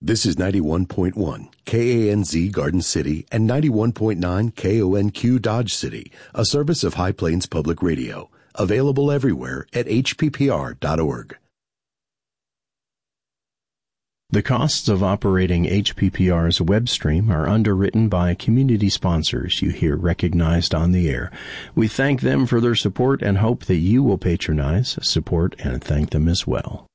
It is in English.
This is 91.1 KANZ Garden City and 91.9 KONQ Dodge City, a service of High Plains Public Radio, available everywhere at hppr.org. The costs of operating HPPR's web stream are underwritten by community sponsors you hear recognized on the air. We thank them for their support and hope that you will patronize, support, and thank them as well.